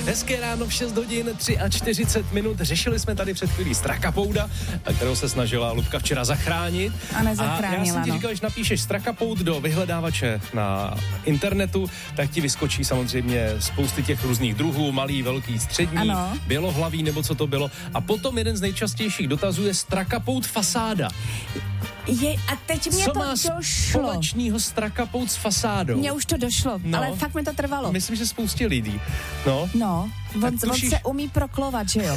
Hezké ráno v 6 hodin 43 minut. Řešili jsme tady před chvílí Strakapoуда, kterou se snažila Lubka včera zachránit. A nezachránila, já jsem ti říkal, že napíšeš Strakapoud do vyhledávače na internetu, tak ti vyskočí samozřejmě spousty těch různých druhů, malý, velký, střední, ano. Bělohlavý nebo co to bylo. A potom jeden z nejčastějších dotazů je Strakapoud fasáda. A teď mě co to má došlo. společného Strakapoud s fasádou? Mně už to došlo, ale fakt mi to trvalo. Myslím, že spoustě lidí. No, on se umí proklovat, že jo?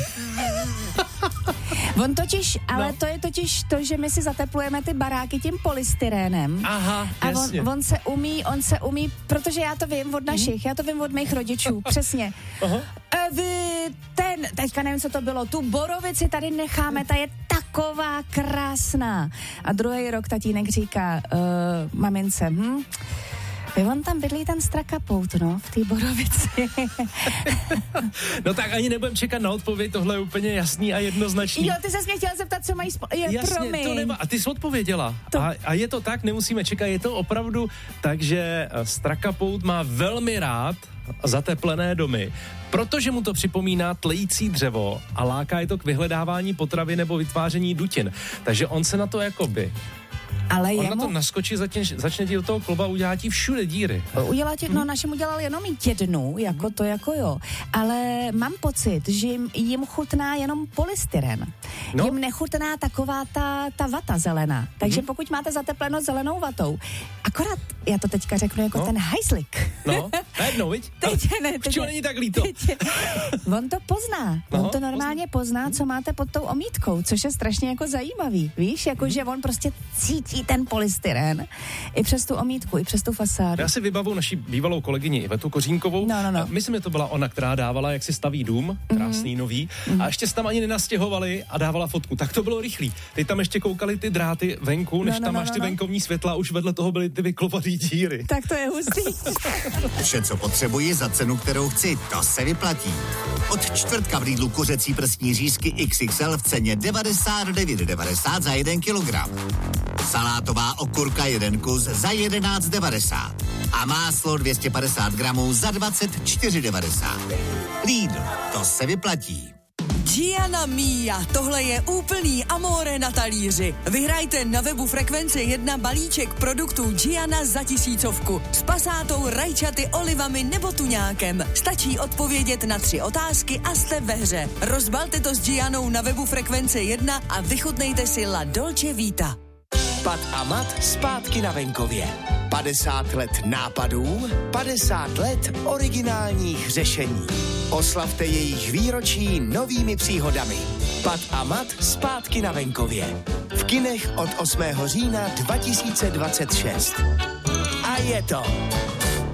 Ale to je totiž to, že my si zateplujeme ty baráky tím polystyrénem. Aha, jasně. A on se umí, protože já to vím od našich, já to vím od mých rodičů, přesně. Aha. Teďka nevím, co to bylo, tu borovici tady necháme, ta je taková krásná. A druhý rok tatínek říká, mamince, on tam bydlí ten Strakapoud, v té borovici. No tak ani nebudem čekat na odpověď, tohle je úplně jasný a jednoznačný. Jo, ty ses mě chtěla zeptat, co mají Jasně, to nemá. A ty jsi odpověděla. A je to tak, nemusíme čekat, je to opravdu tak, že Strakapoud má velmi rád zateplené domy, protože mu to připomíná tlející dřevo a láká je to k vyhledávání potravy nebo vytváření dutin. Takže on se na to jakoby... Ale on na to naskočí, začne ti do toho kloba, udělá ti všude díry. Našemu dělal jenom jednu, jo. Ale mám pocit, že jim chutná jenom polystyren. No. Jim nechutná taková ta vata zelená. Takže pokud máte zatepleno zelenou vatou, akorát, já to teďka řeknu jako ten hajzlik. Najednou, viď? Teď není tak líto. On to pozná. On to normálně pozná, co máte pod tou omítkou, což je strašně jako zajímavý. Víš, že on prostě cítí ten polystyren i přes tu omítku, i přes tu fasádu. Já si vybavu naší bývalou kolegyni Ivetu Kořínkovou. No. Myslím, že to byla ona, která dávala, jak si staví dům, krásný nový, a ještě se tam ani nenastěhovali a dávala fotku. Tak to bylo rychlý. Teď tam ještě koukali ty dráty venku, než tam máš ty venkovní světla, už vedle toho byly ty vyklopaný díry. Tak to je hustý. Vše, co potřebuji za cenu, kterou chci, to se vyplatí. Od čtvrtka v Lidlu kuřecí prsní řízky XXL v ceně 99,90 za 1 kilogram. Salátová okurka 1 kus za 11,90 a máslo 250 gramů za 24,90. Lidl, to se vyplatí. Gianna Mia, tohle je úplný amore na talíři. Vyhrajte na webu Frekvence 1 balíček produktů Gianna za 1000 s pasátou, rajčaty, olivami nebo tuňákem. Stačí odpovědět na 3 otázky a jste ve hře. Rozbalte to s Giannou na webu Frekvence 1 a vychutnejte si La Dolce Vita. Pat a Mat zpátky na venkově. 50 let nápadů, 50 let originálních řešení. Oslavte jejich výročí novými příhodami. Pat a Mat zpátky na venkově. V kinech od 8. října 2026. A je to